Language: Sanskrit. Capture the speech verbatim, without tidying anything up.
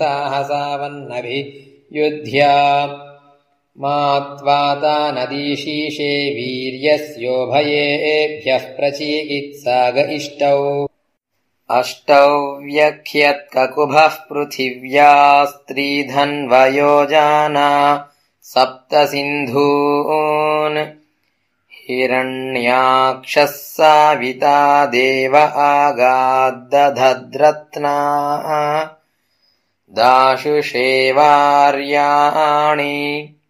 साहसावन्नभियुध्या मात्वाता नदीशीषे वीर्यस्योभयेभ्यः प्रचीकित्साग इष्टौ अष्टौ व्यख्यत्ककुभः पृथिव्यास्त्रिधन्वयोजाना सप्त सिन्धून् हिरण्याक्षः साविता देव आगाद्दधद्रत्ना दाशुषेवार्याणि